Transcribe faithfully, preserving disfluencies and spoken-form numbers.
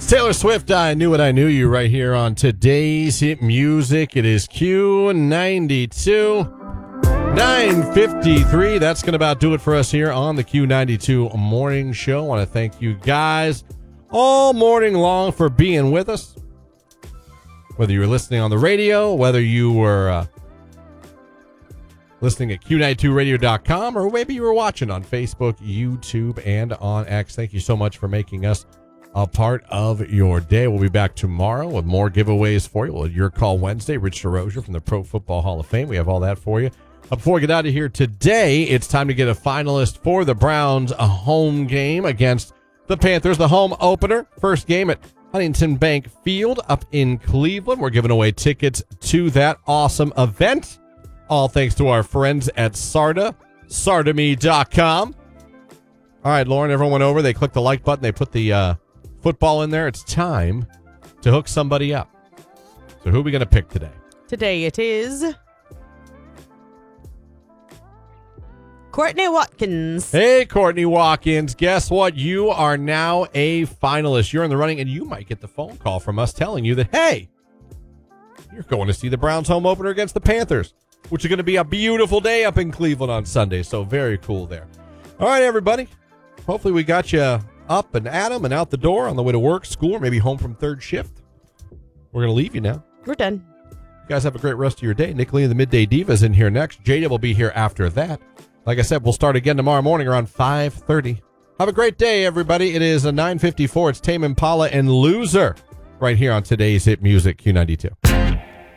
Taylor Swift, I Knew What I Knew You, right here on today's hit music. It is Q ninety-two, nine fifty-three. That's going to about do it for us here on the Q ninety-two Morning Show. I want to thank you guys all morning long for being with us. Whether you were listening on the radio, whether you were uh, listening at Q ninety-two radio dot com, or maybe you were watching on Facebook, YouTube, and on X. Thank you so much for making us a part of your day. We'll be back tomorrow with more giveaways for you. Well, Your Call Wednesday, Rich DeRozier from the Pro Football Hall of Fame. We have all that for you. Uh, before we get out of here today, it's time to get a finalist for the Browns, a home game against the Panthers, the home opener. First game at Huntington Bank Field up in Cleveland. We're giving away tickets to that awesome event. All thanks to our friends at Sarda, Sardame dot com. All right, Lauren, everyone went over. They clicked the like button. They put the uh, football in there. It's time to hook somebody up. So who are we going to pick today? Today it is Courtney Watkins. Hey, Courtney Watkins. Guess what? You are now a finalist. You're in the running, and you might get the phone call from us telling you that, hey, you're going to see the Browns home opener against the Panthers, which is going to be a beautiful day up in Cleveland on Sunday. So very cool there. All right, everybody. Hopefully we got you up and at 'em and out the door on the way to work, school, or maybe home from third shift. We're going to leave you now. We're done. You guys have a great rest of your day. Nick Lee and the Midday Divas in here next. Jada will be here after that. Like I said, we'll start again tomorrow morning around five thirty. Have a great day, everybody. It is a nine fifty-four. It's Tame Impala and Loser right here on today's Hit Music Q ninety-two.